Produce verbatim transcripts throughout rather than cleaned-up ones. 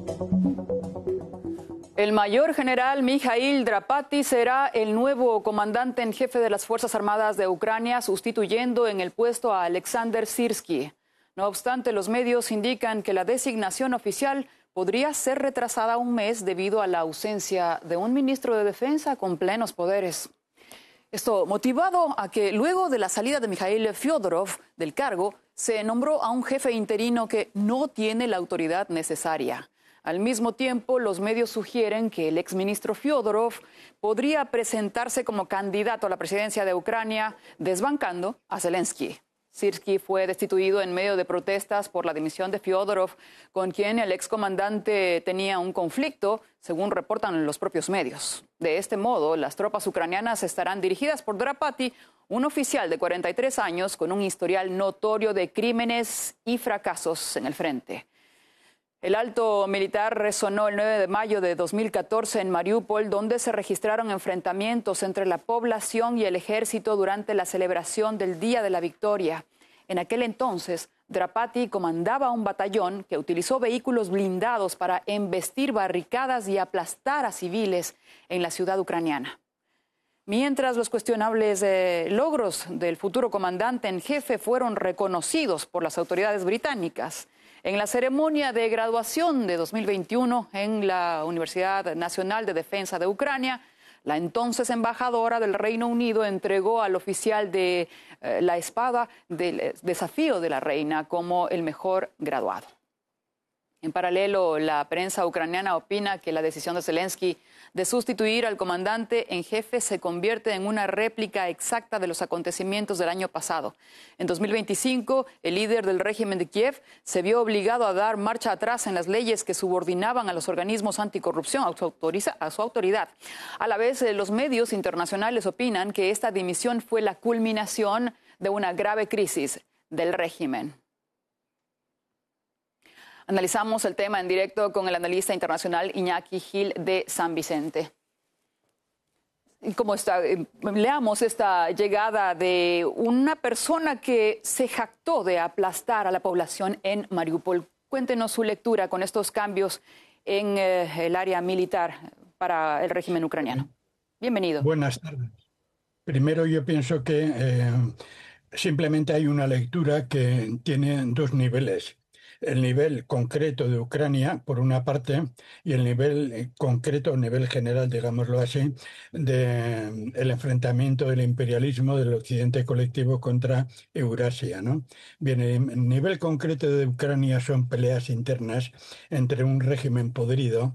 El mayor general Mikhail Drapati será el nuevo comandante en jefe de las Fuerzas Armadas de Ucrania, sustituyendo en el puesto a Alexander Sirski. No obstante, los medios indican que la designación oficial podría ser retrasada un mes debido a la ausencia de un ministro de Defensa con plenos poderes. Esto motivado a que luego de la salida de Mikhail Fyodorov del cargo, se nombró a un jefe interino que no tiene la autoridad necesaria. Al mismo tiempo, los medios sugieren que el exministro Fyodorov podría presentarse como candidato a la presidencia de Ucrania, desbancando a Zelensky. Sirski fue destituido en medio de protestas por la dimisión de Fyodorov, con quien el excomandante tenía un conflicto, según reportan los propios medios. De este modo, las tropas ucranianas estarán dirigidas por Drapati, un oficial de cuarenta y tres años con un historial notorio de crímenes y fracasos en el frente. El alto militar resonó el nueve de mayo de dos mil catorce en Mariupol, donde se registraron enfrentamientos entre la población y el ejército durante la celebración del Día de la Victoria. En aquel entonces, Drapati comandaba un batallón que utilizó vehículos blindados para embestir barricadas y aplastar a civiles en la ciudad ucraniana. Mientras los cuestionables eh, logros del futuro comandante en jefe fueron reconocidos por las autoridades británicas, en la ceremonia de graduación de dos mil veintiuno en la Universidad Nacional de Defensa de Ucrania, la entonces embajadora del Reino Unido entregó al oficial de eh, la espada del desafío de la reina como el mejor graduado. En paralelo, la prensa ucraniana opina que la decisión de Zelensky de sustituir al comandante en jefe se convierte en una réplica exacta de los acontecimientos del año pasado. En dos mil veinticinco, el líder del régimen de Kiev se vio obligado a dar marcha atrás en las leyes que subordinaban a los organismos anticorrupción a su, a su autoridad. A la vez, los medios internacionales opinan que esta dimisión fue la culminación de una grave crisis del régimen. Analizamos el tema en directo con el analista internacional Iñaki Gil de San Vicente. ¿Cómo está? Leamos esta llegada de una persona que se jactó de aplastar a la población en Mariupol. Cuéntenos su lectura con estos cambios en eh, el área militar para el régimen ucraniano. Bienvenido. Buenas tardes. Primero, yo pienso que eh, simplemente hay una lectura que tiene dos niveles. El nivel concreto de Ucrania, por una parte, y el nivel concreto, el nivel general, digámoslo así, del enfrentamiento del imperialismo del occidente colectivo contra Eurasia, ¿no? Bien, el nivel concreto de Ucrania son peleas internas entre un régimen podrido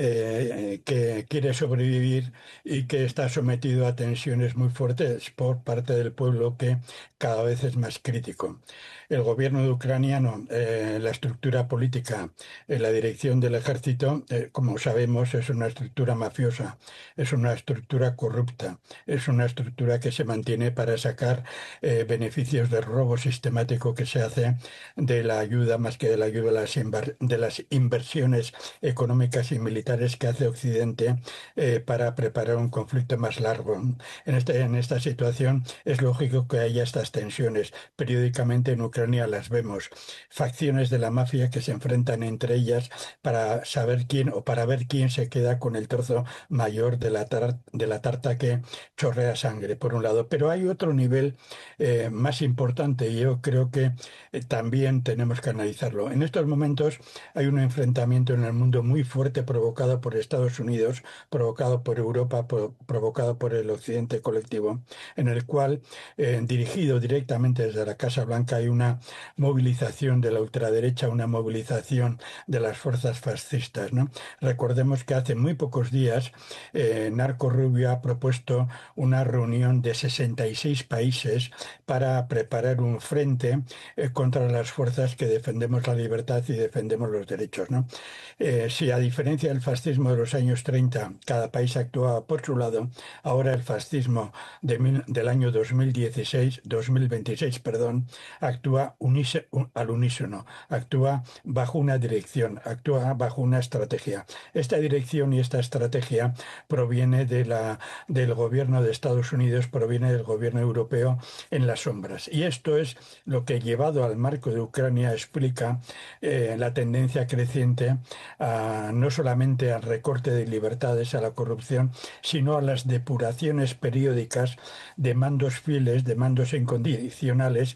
eh, que quiere sobrevivir y que está sometido a tensiones muy fuertes por parte del pueblo, que cada vez es más crítico. El gobierno de ucraniano, eh, la estructura política, eh, la dirección del ejército, eh, como sabemos, es una estructura mafiosa, es una estructura corrupta, es una estructura que se mantiene para sacar eh, beneficios del robo sistemático que se hace de la ayuda, más que de la ayuda, de las, inver de las inversiones económicas y militares que hace Occidente eh, para preparar un conflicto más largo. En, este, en esta situación es lógico que haya estas tensiones. Periódicamente en Ucrania las vemos, facciones de la mafia que se enfrentan entre ellas para saber quién o para ver quién se queda con el trozo mayor de la, tar de la tarta que chorrea sangre, por un lado. Pero hay otro nivel eh, más importante y yo creo que eh, también tenemos que analizarlo. En estos momentos hay un enfrentamiento en el mundo muy fuerte provocado por Estados Unidos, provocado por Europa, pro provocado por el occidente colectivo, en el cual, eh, dirigido directamente desde la Casa Blanca, hay una movilización de la ultraderecha, una movilización de las fuerzas fascistas, ¿no? Recordemos que hace muy pocos días eh, Narco Rubio ha propuesto una reunión de sesenta y seis países para preparar un frente eh, contra las fuerzas que defendemos la libertad y defendemos los derechos, ¿no? Eh, si a diferencia del fascismo de los años treinta, cada país actuaba por su lado, ahora el fascismo de mil, del año dos mil dieciséis, dos mil veintiséis, perdón, actúa Unise, un, al unísono, actúa bajo una dirección, actúa bajo una estrategia. Esta dirección y esta estrategia proviene de la, del gobierno de Estados Unidos, proviene del gobierno europeo en las sombras. Y esto es lo que, llevado al marco de Ucrania, explica eh, la tendencia creciente a, no solamente al recorte de libertades, a la corrupción, sino a las depuraciones periódicas de mandos fieles, de mandos incondicionales,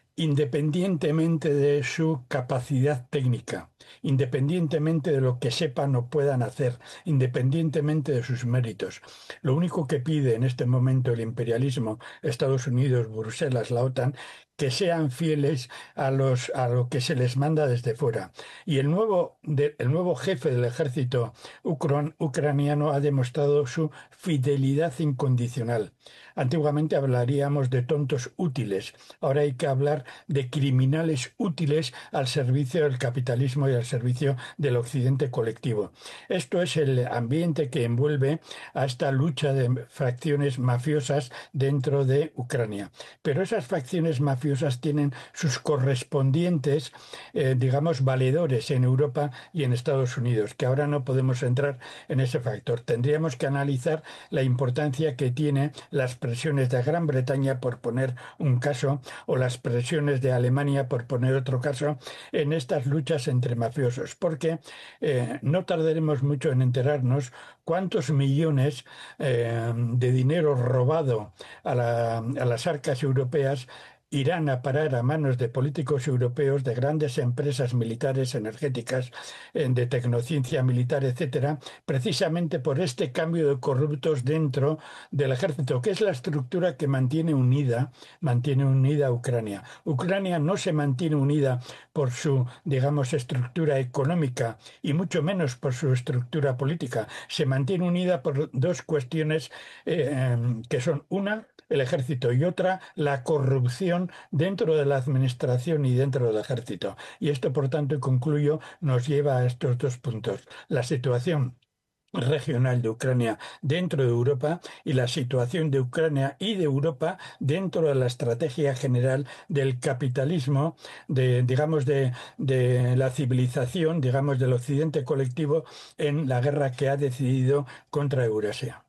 independientemente de su capacidad técnica, independientemente de lo que sepan o puedan hacer, independientemente de sus méritos. Lo único que pide en este momento el imperialismo, Estados Unidos, Bruselas, la OTAN, que sean fieles a, los, a lo que se les manda desde fuera. Y el nuevo, de, el nuevo jefe del ejército ucron, ucraniano ha demostrado su fidelidad incondicional. Antiguamente hablaríamos de tontos útiles, ahora hay que hablar de criminales útiles al servicio del capitalismo y al servicio del occidente colectivo. Esto es el ambiente que envuelve a esta lucha de facciones mafiosas dentro de Ucrania. Pero esas facciones mafiosas tienen sus correspondientes, eh, digamos, valedores en Europa y en Estados Unidos, que ahora no podemos entrar en ese factor. Tendríamos que analizar la importancia que tiene las presiones de Gran Bretaña, por poner un caso, o las presiones de Alemania, por poner otro caso, en estas luchas entre mafiosos, porque eh, no tardaremos mucho en enterarnos cuántos millones eh, de dinero robado a, la, a las arcas europeas irán a parar a manos de políticos europeos, de grandes empresas militares, energéticas, de tecnociencia militar, etcétera, precisamente por este cambio de corruptos dentro del ejército, que es la estructura que mantiene unida, mantiene unida a Ucrania. Ucrania no se mantiene unida por su, digamos, estructura económica y mucho menos por su estructura política. Se mantiene unida por dos cuestiones eh, que son: una, el ejército, y otra, la corrupción dentro de la administración y dentro del ejército. Y esto, por tanto, y concluyo, nos lleva a estos dos puntos: la situación regional de Ucrania dentro de Europa y la situación de Ucrania y de Europa dentro de la estrategia general del capitalismo, de, digamos, de, de la civilización, digamos, del occidente colectivo en la guerra que ha decidido contra Eurasia.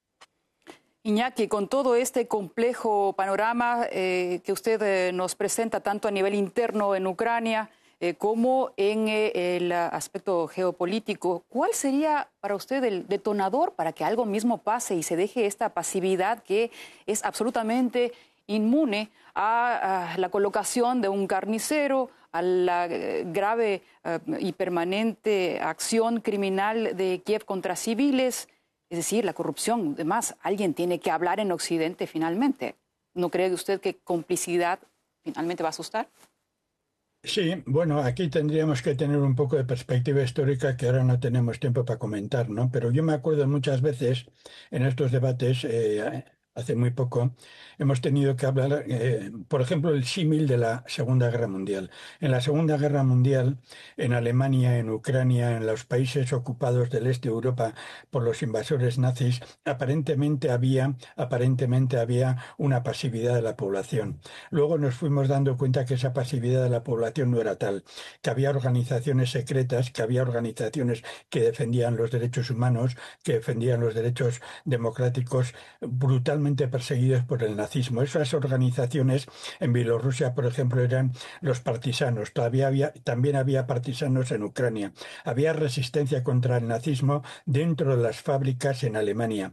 Iñaki, con todo este complejo panorama eh, que usted eh, nos presenta tanto a nivel interno en Ucrania eh, como en eh, el aspecto geopolítico, ¿cuál sería para usted el detonador para que algo mismo pase y se deje esta pasividad que es absolutamente inmune a, a la colocación de un carnicero, a la eh, grave eh, y permanente acción criminal de Kiev contra civiles? Es decir, la corrupción, además, alguien tiene que hablar en Occidente finalmente. ¿No cree usted que complicidad finalmente va a asustar? Sí, bueno, aquí tendríamos que tener un poco de perspectiva histórica que ahora no tenemos tiempo para comentar, ¿no? Pero yo me acuerdo muchas veces en estos debates, eh, hace muy poco, hemos tenido que hablar, eh, por ejemplo, el símil de la Segunda Guerra Mundial. En la Segunda Guerra Mundial, en Alemania, en Ucrania, en los países ocupados del este de Europa por los invasores nazis, aparentemente había, aparentemente había una pasividad de la población. Luego nos fuimos dando cuenta que esa pasividad de la población no era tal, que había organizaciones secretas, que había organizaciones que defendían los derechos humanos, que defendían los derechos democráticos, brutalmente perseguidos por el nazismo. Esas organizaciones en Bielorrusia, por ejemplo, eran los partisanos. Todavía había, también había partisanos en Ucrania. Había resistencia contra el nazismo dentro de las fábricas en Alemania.